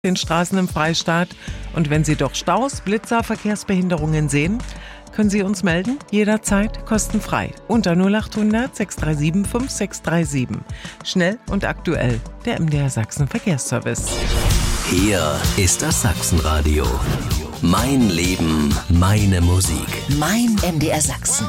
den Straßen im Freistaat. Und wenn Sie doch Staus, Blitzer, Verkehrsbehinderungen sehen, können Sie uns melden, jederzeit kostenfrei. Unter 0800 637 5637. Schnell und aktuell, der MDR Sachsen Verkehrsservice. Hier ist das Sachsenradio. Mein Leben, meine Musik. Mein MDR Sachsen.